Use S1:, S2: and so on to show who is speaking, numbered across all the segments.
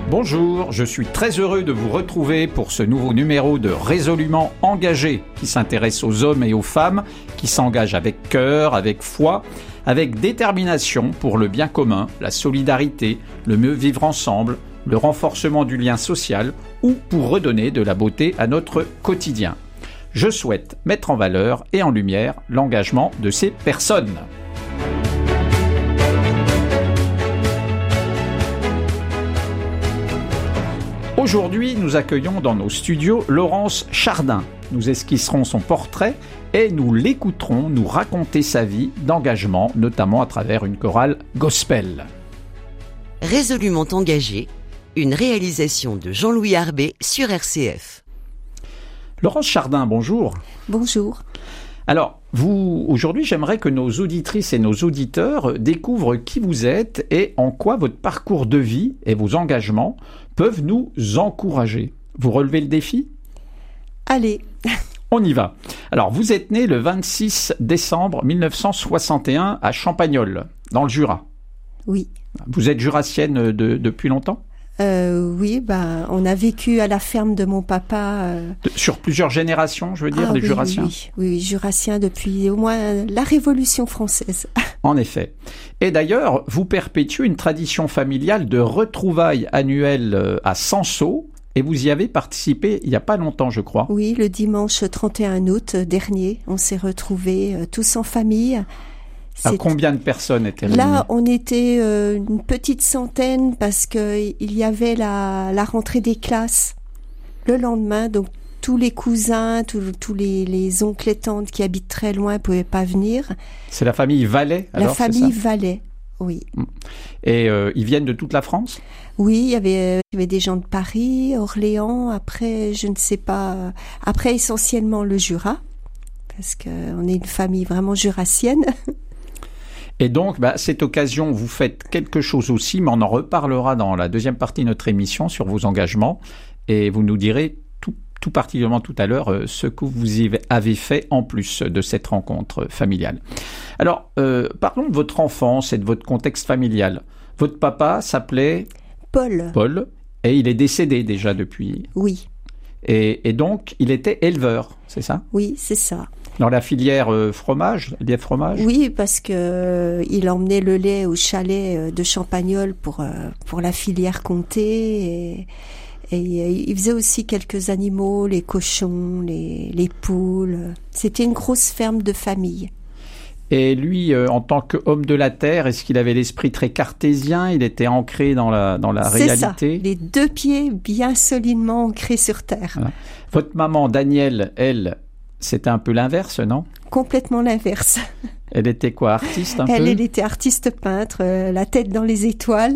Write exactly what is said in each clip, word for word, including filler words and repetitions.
S1: Bonjour, je suis très heureux de vous retrouver pour ce nouveau numéro de Résolument Engagé qui s'intéresse aux hommes et aux femmes qui s'engagent avec cœur, avec foi, avec détermination pour le bien commun, la solidarité, le mieux vivre ensemble, le renforcement du lien social ou pour redonner de la beauté à notre quotidien. Je souhaite mettre en valeur et en lumière l'engagement de ces personnes. Aujourd'hui, nous accueillons dans nos studios Laurence Chardin. Nous esquisserons son portrait et nous l'écouterons nous raconter sa vie d'engagement, notamment à travers une chorale gospel.
S2: Résolument engagé, une réalisation de Jean-Louis Arbet sur R C F.
S1: Laurence Chardin, bonjour.
S3: Bonjour.
S1: Alors, vous, aujourd'hui, j'aimerais que nos auditrices et nos auditeurs découvrent qui vous êtes et en quoi votre parcours de vie et vos engagements peuvent nous encourager. Vous relevez le défi ?
S3: Allez.
S1: On y va. Alors, vous êtes né le vingt-six décembre mille neuf cent soixante et un à Champagnole, dans le Jura.
S3: Oui.
S1: Vous êtes jurassienne de, depuis longtemps ?
S3: Euh, oui, bah, on a vécu à la ferme de mon papa. Euh...
S1: De, sur plusieurs générations, je veux dire,
S3: ah,
S1: les
S3: oui,
S1: Jurassiens.
S3: Oui, oui, oui, Jurassiens depuis au moins la Révolution française.
S1: En effet. Et d'ailleurs, vous perpétuez une tradition familiale de retrouvailles annuelles à Sanceau, et vous y avez participé il n'y a pas longtemps, je crois.
S3: Oui, le dimanche trente et un août dernier, on s'est retrouvés euh, tous en famille.
S1: À combien de personnes étaient réunies ?
S3: Là, on était euh, une petite centaine parce que il y avait la, la rentrée des classes le lendemain. Donc, tous les cousins, tous, tous les, les oncles et tantes qui habitent très loin ne pouvaient pas venir.
S1: C'est la famille Vallet, alors,
S3: La famille Vallet, oui.
S1: Et euh, ils viennent de toute la France ?
S3: Oui, il y avait, il y avait des gens de Paris, Orléans, après, je ne sais pas, après essentiellement le Jura, parce qu'on est une famille vraiment jurassienne.
S1: Et donc, bah, cette occasion, vous faites quelque chose aussi, mais on en reparlera dans la deuxième partie de notre émission sur vos engagements. Et vous nous direz tout, tout particulièrement tout à l'heure euh, ce que vous avez fait en plus de cette rencontre familiale. Alors, euh, parlons de votre enfance et de votre contexte familial. Votre papa s'appelait
S3: Paul.
S1: Paul, et il est décédé déjà depuis.
S3: Oui.
S1: Et, et donc, il était éleveur, c'est ça ?
S3: Oui, c'est ça.
S1: Dans la filière euh, fromage, lait fromage ?
S3: Oui, parce que euh, il emmenait le lait au chalet euh, de Champagnole pour euh, pour la filière comté et, et il faisait aussi quelques animaux, les cochons, les les poules. C'était une grosse ferme de famille.
S1: Et lui, euh, en tant qu'homme de la terre, est-ce qu'il avait l'esprit très cartésien ? Il était ancré dans la dans la
S3: C'est
S1: réalité ?
S3: Ça, les deux pieds bien solidement ancrés sur terre.
S1: Voilà. Votre maman, Danielle, elle, c'était un peu l'inverse, non ?
S3: Complètement l'inverse.
S1: Elle était quoi, artiste un
S3: elle,
S1: peu ?
S3: Elle était artiste peintre, euh, la tête dans les étoiles.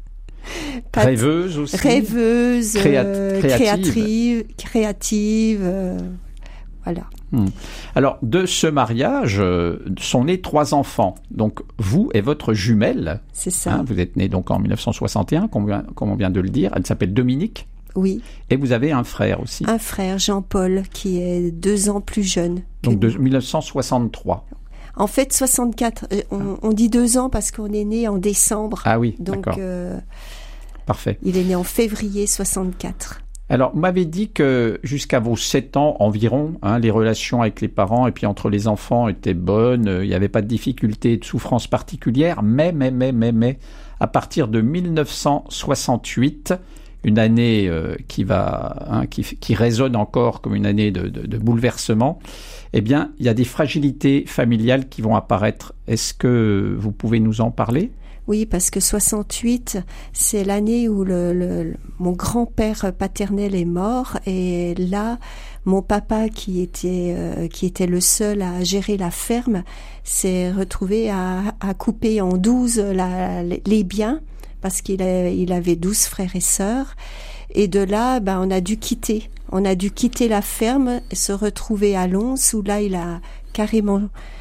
S1: Pas rêveuse aussi ?
S3: Rêveuse,
S1: Créat-
S3: euh,
S1: créative.
S3: créative, créative euh, voilà.
S1: Hmm. Alors, de ce mariage euh, sont nés trois enfants. Donc, vous et votre jumelle.
S3: C'est ça.
S1: Hein, vous êtes nés donc en mille neuf cent soixante et un, comme, comme on vient de le dire. Elle s'appelle Dominique.
S3: Oui.
S1: Et vous avez un frère aussi.
S3: Un frère, Jean-Paul, qui est deux ans plus jeune.
S1: Donc, de mille neuf cent soixante-trois.
S3: En fait, soixante-quatre. Euh, on, on dit deux ans parce qu'on est né en décembre.
S1: Ah oui,
S3: donc,
S1: d'accord.
S3: Euh,
S1: Parfait.
S3: Il est né en février soixante-quatre.
S1: Alors, vous m'avez dit que jusqu'à vos sept ans environ, hein, les relations avec les parents et puis entre les enfants étaient bonnes, il n'y avait pas de difficultés, de souffrances particulières, mais, mais, mais, mais, mais, à partir de mille neuf cent soixante-huit, une année euh, qui va, hein, qui, qui résonne encore comme une année de, de, de bouleversement, eh bien, il y a des fragilités familiales qui vont apparaître. Est-ce que vous pouvez nous en parler ?
S3: Oui, parce que soixante-huit, c'est l'année où le, le, mon grand-père paternel est mort, et là, mon papa, qui était euh, qui était le seul à gérer la ferme, s'est retrouvé à, à couper en douze la, les biens, parce qu'il a, il avait douze frères et sœurs, et de là, ben, on a dû quitter. On a dû quitter la ferme et se retrouver à Lons, où là, il a carrément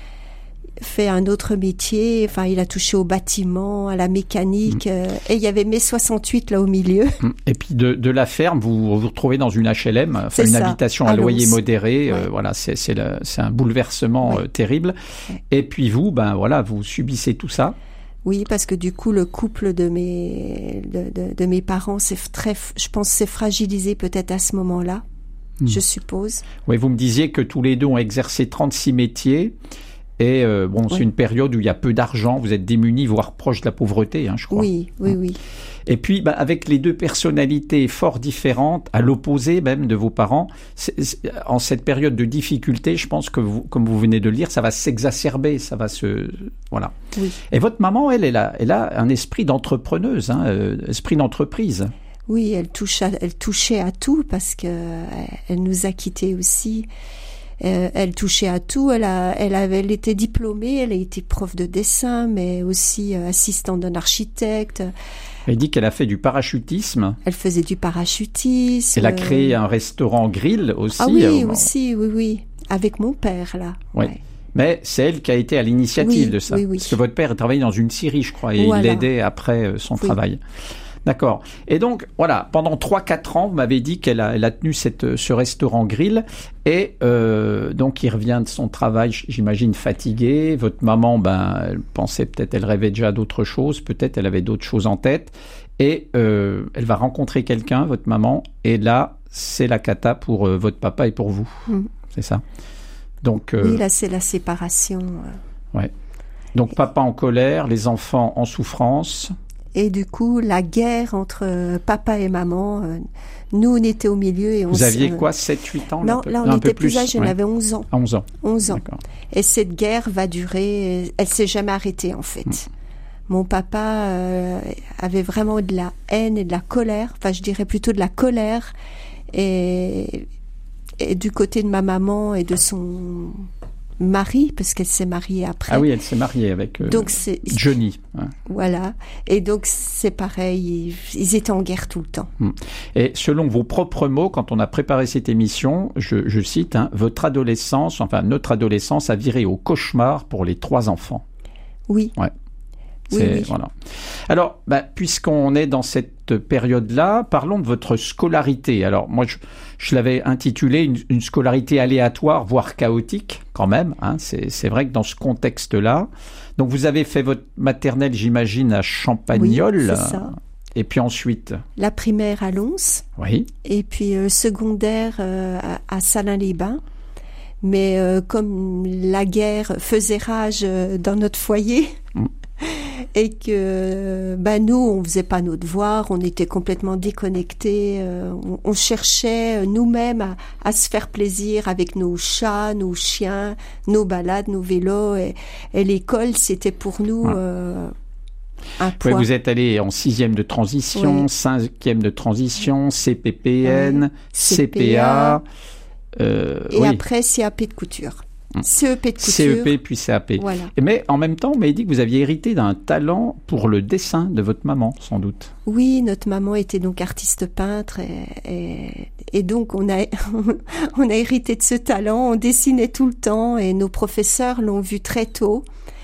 S3: fait un autre métier, enfin il a touché au bâtiment, à la mécanique, mmh. euh, et il y avait mai soixante-huit là au milieu.
S1: Et puis de, de la ferme, vous vous retrouvez dans une H L M, enfin une ça, habitation à, à loyer modéré, ouais. euh, voilà, c'est, c'est, le, c'est un bouleversement ouais. euh, terrible. Ouais. Et puis vous, ben voilà, vous subissez tout ça.
S3: Oui, parce que du coup, le couple de mes de, de, de mes parents, c'est très, je pense, c'est fragilisé peut-être à ce moment-là, mmh. je suppose.
S1: Oui, vous me disiez que tous les deux ont exercé trente-six métiers. Et euh, bon, c'est oui. une période où il y a peu d'argent, vous êtes démunis, voire proche de la pauvreté, hein, je crois.
S3: Oui, oui, oui.
S1: Et puis, bah, avec les deux personnalités fort différentes, à l'opposé même de vos parents, c'est, c'est, en cette période de difficulté, je pense que, vous, comme vous venez de le dire, ça va s'exacerber, ça va se... Voilà.
S3: Oui.
S1: Et votre maman, elle, elle a, elle a un esprit d'entrepreneuse, hein, euh, esprit d'entreprise.
S3: Oui, elle, touche à, elle touchait à tout parce que elle nous a quittés aussi. Euh, elle touchait à tout. Elle a, elle avait, elle était diplômée. Elle a été prof de dessin, mais aussi euh, assistante d'un architecte.
S1: Elle dit qu'elle a fait du parachutisme.
S3: Elle faisait du parachutisme.
S1: Elle a créé un restaurant grill aussi.
S3: Ah oui,
S1: euh,
S3: aussi, oui, oui, avec mon père là.
S1: Oui. Ouais. Mais c'est elle qui a été à l'initiative
S3: oui,
S1: de ça.
S3: Oui, oui.
S1: Parce que votre père travaillait dans une scierie, je crois, et voilà. il l'aidait après son oui. travail. D'accord. Et donc, voilà, pendant trois quatre ans, vous m'avez dit qu'elle a, elle a tenu cette, ce restaurant grill. Et euh, donc, il revient de son travail, j'imagine, fatigué. Votre maman, ben, elle pensait peut-être, elle rêvait déjà d'autres choses. Peut-être elle avait d'autres choses en tête. Et euh, elle va rencontrer quelqu'un, votre maman. Et là, c'est la cata pour euh, votre papa et pour vous. Mmh. C'est ça. Donc,
S3: euh, oui, là, c'est la séparation.
S1: Ouais. Donc, papa en colère, les enfants en souffrance.
S3: Et du coup, la guerre entre papa et maman, euh, nous, on était au milieu. Et on
S1: Vous aviez quoi, sept huit ans?
S3: Non, là, on
S1: non,
S3: était plus âgés, ouais. On avait onze ans.
S1: onze ans.
S3: onze ans. D'accord. Et cette guerre va durer, elle s'est jamais arrêtée, en fait. Mmh. Mon papa euh, avait vraiment de la haine et de la colère, enfin, je dirais plutôt de la colère. Et, et du côté de ma maman et de son mari, parce qu'elle s'est mariée après.
S1: Ah oui, elle s'est mariée avec euh, donc c'est, Johnny. Ouais.
S3: Voilà. Et donc, c'est pareil, ils, ils étaient en guerre tout le temps.
S1: Et selon vos propres mots, quand on a préparé cette émission, je, je cite, hein, votre adolescence, enfin notre adolescence a viré au cauchemar pour les trois enfants.
S3: Oui.
S1: Ouais.
S3: Oui, oui.
S1: Voilà. Alors, bah, puisqu'on est dans cette période-là, parlons de votre scolarité. Alors, moi, je, je l'avais intitulé une, une scolarité aléatoire, voire chaotique, quand même. Hein. C'est, c'est vrai que dans ce contexte-là, donc vous avez fait votre maternelle, j'imagine, à Champagnole.
S3: Oui, c'est ça.
S1: Et puis ensuite
S3: la primaire à Lons.
S1: Oui.
S3: Et puis euh, secondaire euh, à, à Salins-les-Bains. Mais euh, comme la guerre faisait rage euh, dans notre foyer. Mm. Et que ben nous on faisait pas nos devoirs, on était complètement déconnectés, euh, on, on cherchait nous-mêmes à, à se faire plaisir avec nos chats, nos chiens, nos balades, nos vélos et, et l'école c'était pour nous ouais. euh, un poids.
S1: Oui, vous êtes allé en sixième de transition, oui. cinquième de transition, C P P N, ouais. C P A,
S3: euh, et oui. après C A P de couture. C E P de couture.
S1: C E P puis C A P.
S3: Voilà.
S1: Mais en même temps, on m'a dit que vous aviez hérité d'un talent pour le dessin de votre maman, sans doute.
S3: Oui, notre maman était donc artiste peintre et, et, et donc on a, on a hérité de ce talent. On dessinait tout le temps et nos professeurs l'ont vu très tôt.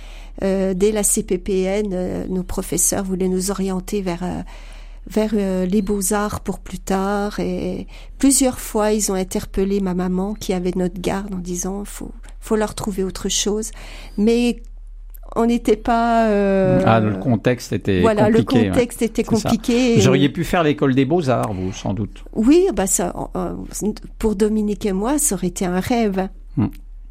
S3: Euh, dès la C P P N, euh, nos professeurs voulaient nous orienter vers... Euh, vers euh, les beaux-arts pour plus tard et plusieurs fois ils ont interpellé ma maman qui avait notre garde en disant faut faut leur trouver autre chose mais on n'était pas euh...
S1: ah le contexte était
S3: voilà
S1: compliqué,
S3: le contexte
S1: ouais.
S3: était compliqué.
S1: Vous auriez pu faire l'école des beaux-arts vous sans doute.
S3: Oui bah ça euh, pour Dominique et moi ça aurait été un rêve.
S1: Hum.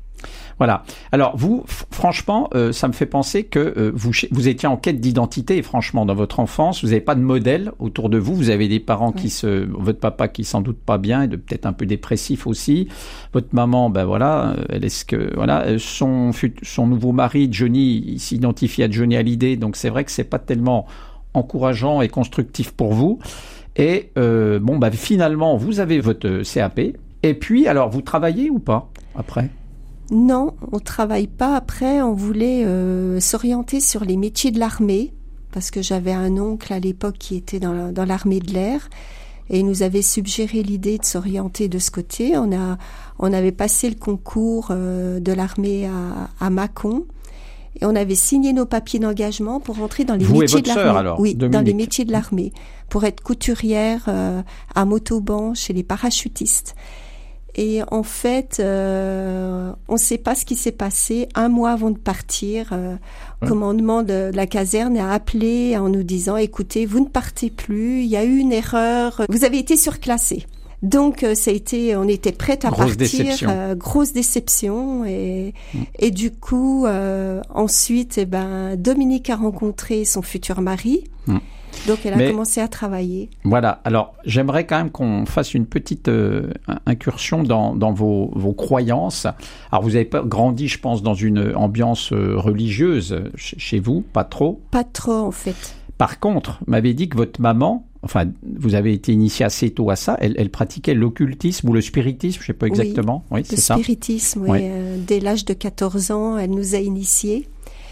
S1: Voilà. Alors vous, f- franchement, euh, ça me fait penser que euh, vous, vous étiez en quête d'identité. Et franchement, dans votre enfance, vous n'avez pas de modèle autour de vous. Vous avez des parents ouais. qui se, votre papa qui sans doute pas bien et de peut-être un peu dépressif aussi. Votre maman, ben voilà, elle est ce que voilà, son son nouveau mari Johnny, il s'identifie à Johnny Hallyday. Donc c'est vrai que c'est pas tellement encourageant et constructif pour vous. Et euh, bon, ben finalement, vous avez votre C A P. Et puis, alors, vous travaillez ou pas après?
S3: Non, on travaille pas après. On voulait euh, s'orienter sur les métiers de l'armée parce que j'avais un oncle à l'époque qui était dans, la, dans l'armée de l'air et il nous avait suggéré l'idée de s'orienter de ce côté. On a, on avait passé le concours euh, de l'armée à, à Mâcon et on avait signé nos papiers d'engagement pour rentrer dans les
S1: Vous
S3: métiers
S1: et votre
S3: de l'armée.
S1: Sœur, alors,
S3: oui,
S1: Dominique.
S3: Dans les métiers de l'armée pour être couturière euh, à Montauban chez les parachutistes. Et en fait, euh, on ne sait pas ce qui s'est passé. Un mois avant de partir, euh, ouais. commandement de, de la caserne a appelé en nous disant « Écoutez, vous ne partez plus, il y a eu une erreur, vous avez été surclassé ». Donc euh, ça a été, on était prêts à
S1: grosse
S3: partir,
S1: déception.
S3: Euh, grosse déception et mmh. et du coup euh, ensuite, eh ben Dominique a rencontré son futur mari. Mmh. Donc, elle a Mais, commencé à travailler.
S1: Voilà. Alors, j'aimerais quand même qu'on fasse une petite euh, incursion dans, dans vos, vos croyances. Alors, vous avez pas grandi, je pense, dans une ambiance euh, religieuse chez, chez vous, pas trop?
S3: Pas trop, en fait.
S1: Par contre, vous m'avez dit que votre maman, enfin, vous avez été initiée assez tôt à ça, elle, elle pratiquait l'occultisme ou le spiritisme, je ne sais pas exactement.
S3: Oui,
S1: oui c'est
S3: le
S1: ça.
S3: spiritisme, oui. oui. Euh, dès l'âge de quatorze ans, elle nous a initiés.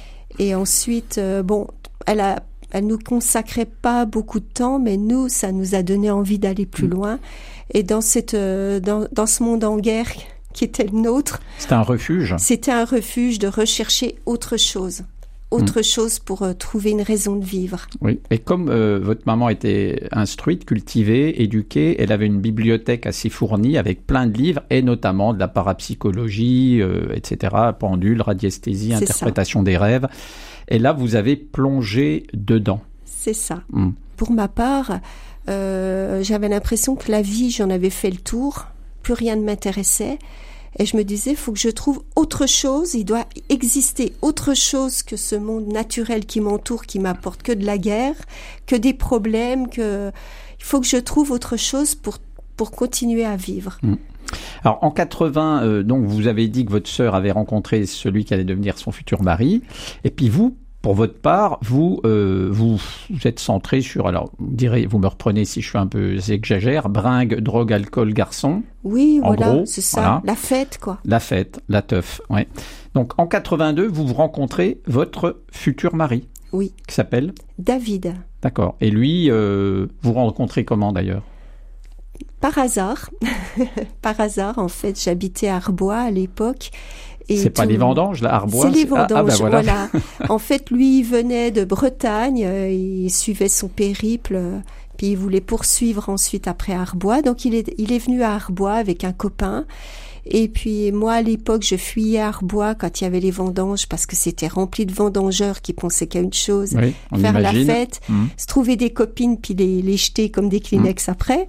S3: Et ensuite, euh, bon, elle a... Elle nous consacrait pas beaucoup de temps, mais nous, ça nous a donné envie d'aller plus mmh. loin. Et dans cette, euh, dans, dans ce monde en guerre qui était le nôtre,
S1: c'était un refuge.
S3: C'était un refuge de rechercher autre chose, autre mmh. chose pour euh, trouver une raison de vivre.
S1: Oui. Et comme euh, votre maman était instruite, cultivée, éduquée, elle avait une bibliothèque assez fournie avec plein de livres et notamment de la parapsychologie, euh, et cetera, pendule, radiesthésie,
S3: C'est
S1: interprétation
S3: ça.
S1: des rêves. Et là, vous avez plongé dedans.
S3: C'est ça.
S1: Mmh.
S3: Pour ma part, euh, j'avais l'impression que la vie, j'en avais fait le tour. Plus rien ne m'intéressait. Et je me disais, il faut que je trouve autre chose. Il doit exister autre chose que ce monde naturel qui m'entoure, qui m'apporte que de la guerre, que des problèmes. Que... Il faut que je trouve autre chose pour, pour continuer à vivre.
S1: Mmh. Alors en quatre-vingts, euh, donc vous avez dit que votre sœur avait rencontré celui qui allait devenir son futur mari, et puis vous, pour votre part, vous euh, vous, vous êtes centré sur, alors vous direz, vous me reprenez si je suis un peu, j'exagère, bringue, drogue, alcool, garçon.
S3: Oui,
S1: en
S3: voilà,
S1: gros,
S3: c'est ça,
S1: voilà.
S3: La fête quoi.
S1: La fête, la teuf, ouais. Donc en quatre-vingt-deux, vous vous rencontrez votre futur mari.
S3: Oui.
S1: Qui s'appelle
S3: David.
S1: D'accord. Et lui, euh, vous rencontrez comment d'ailleurs?
S3: Par hasard, par hasard, en fait, j'habitais à Arbois à l'époque.
S1: Et c'est tout... pas les vendanges, là, Arbois?
S3: C'est les vendanges,
S1: ah, ah, ben voilà.
S3: voilà. En fait, lui, il venait de Bretagne, euh, il suivait son périple, euh, puis il voulait poursuivre ensuite après Arbois. Donc, il est, il est venu à Arbois avec un copain. Et puis, moi, à l'époque, je fuyais à Arbois quand il y avait les vendanges parce que c'était rempli de vendangeurs qui pensaient qu'à une chose,
S1: oui,
S3: faire
S1: imagine.
S3: la fête, mmh. se trouver des copines, puis les, les jeter comme des Kleenex mmh. après.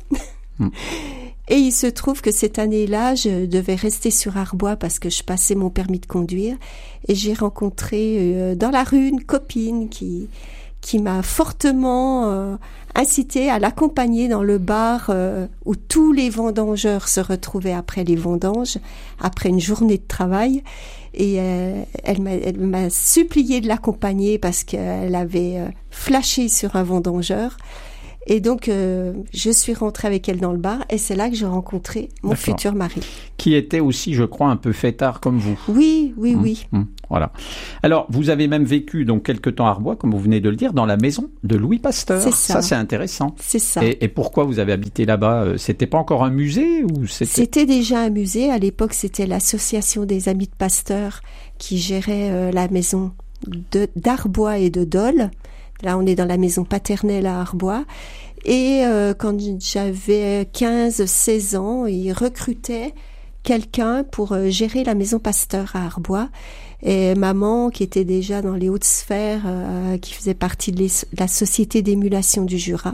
S3: Et il se trouve que cette année-là, je devais rester sur Arbois parce que je passais mon permis de conduire. Et j'ai rencontré euh, dans la rue une copine qui qui m'a fortement euh, incité à l'accompagner dans le bar euh, où tous les vendangeurs se retrouvaient après les vendanges, après une journée de travail. Et euh, elle m'a, elle m'a supplié de l'accompagner parce qu'elle avait euh, flashé sur un vendangeur. Et donc, euh, je suis rentrée avec elle dans le bar et c'est là que j'ai rencontré mon D'accord. futur mari.
S1: Qui était aussi, je crois, un peu fêtard comme vous.
S3: Oui, oui,
S1: mmh,
S3: oui.
S1: Mmh, voilà. Alors, vous avez même vécu donc quelque temps à Arbois, comme vous venez de le dire, dans la maison de Louis Pasteur.
S3: C'est ça.
S1: Ça, c'est intéressant.
S3: C'est ça.
S1: Et, et pourquoi vous avez habité là-bas? C'était pas encore un musée ou c'était...
S3: C'était déjà un musée. À l'époque, c'était l'association des Amis de Pasteur qui gérait euh, la maison de, d'Arbois et de Dole. Là, on est dans la maison paternelle à Arbois. Et euh, quand j'avais quinze seize ans, ils recrutaient quelqu'un pour euh, gérer la maison Pasteur à Arbois. Et maman, qui était déjà dans les hautes sphères, euh, qui faisait partie de, les, de la Société d'émulation du Jura,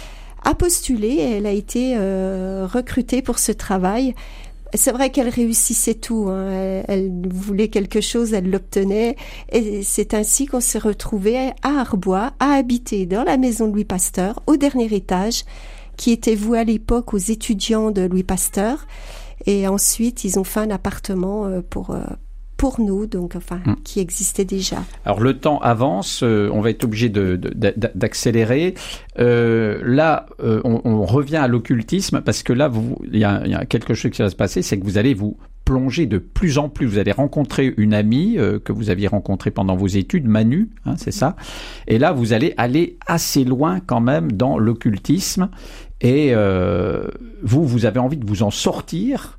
S3: a postulé et elle a été euh, recrutée pour ce travail. C'est vrai qu'elle réussissait tout, hein. elle, elle voulait quelque chose, elle l'obtenait. Et c'est ainsi qu'on s'est retrouvés à Arbois, à habiter dans la maison de Louis Pasteur, au dernier étage, qui était voué à l'époque aux étudiants de Louis Pasteur. Et ensuite, ils ont fait un appartement pour, pour nous, donc enfin, mmh. qui existait déjà.
S1: Alors le temps avance, euh, on va être obligé de, de, de, d'accélérer. Euh, là, euh, on, on revient à l'occultisme parce que là, vous, il y a, il y a quelque chose qui va se passer, c'est que vous allez vous plonger de plus en plus. Vous allez rencontrer une amie euh, que vous aviez rencontrée pendant vos études, Manu, hein, c'est ça. Et là, vous allez aller assez loin quand même dans l'occultisme. Et euh, vous, vous avez envie de vous en sortir.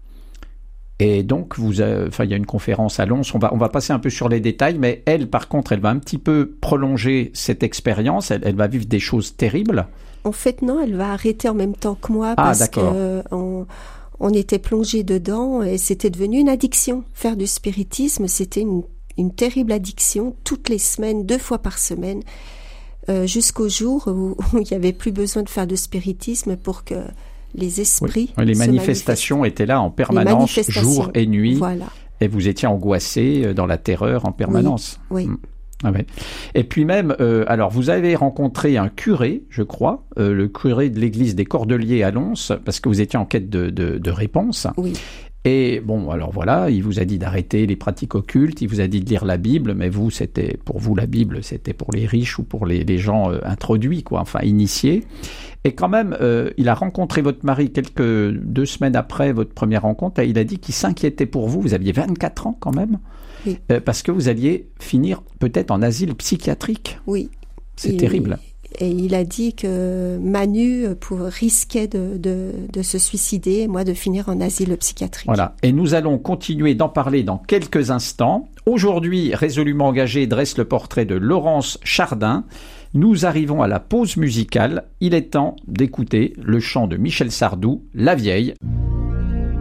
S1: Et donc, vous, enfin, il y a une conférence à Lons. On va, on va passer un peu sur les détails, mais elle, par contre, elle va un petit peu prolonger cette expérience. Elle, elle va vivre des choses terribles.
S3: En fait, non, elle va arrêter en même temps que moi
S1: ah,
S3: parce
S1: d'accord.
S3: que on, on était plongé dedans et c'était devenu une addiction. Faire du spiritisme, c'était une, une terrible addiction, toutes les semaines, deux fois par semaine, euh, jusqu'au jour où, où il n'y avait plus besoin de faire de spiritisme pour que les esprits...
S1: Oui. Les manifestations étaient là en permanence, jour et nuit,
S3: voilà.
S1: Et vous étiez angoissé, dans la terreur en permanence.
S3: Oui, oui.
S1: Mmh. Ah ouais. Et puis même, euh, alors vous avez rencontré un curé, je crois, euh, le curé de l'église des Cordeliers à Lons, parce que vous étiez en quête de, de, de réponse.
S3: Oui.
S1: Et bon, alors voilà, il vous a dit d'arrêter les pratiques occultes, il vous a dit de lire la Bible, mais vous, c'était pour vous la Bible, c'était pour les riches ou pour les, les gens euh, introduits, quoi, enfin initiés. Et quand même, euh, il a rencontré votre mari quelques deux semaines après votre première rencontre, et il a dit qu'il s'inquiétait pour vous. Vous aviez vingt-quatre ans quand même. Oui. Euh, parce que vous alliez finir peut-être en asile psychiatrique.
S3: Oui.
S1: C'est
S3: il,
S1: terrible.
S3: Et il a dit que Manu pour, risquait de, de, de se suicider et moi de finir en asile psychiatrique.
S1: Voilà. Et nous allons continuer d'en parler dans quelques instants. Aujourd'hui, Résolument engagé dresse le portrait de Laurence Chardin. Nous arrivons à la pause musicale. Il est temps d'écouter le chant de Michel Sardou, La Vieille.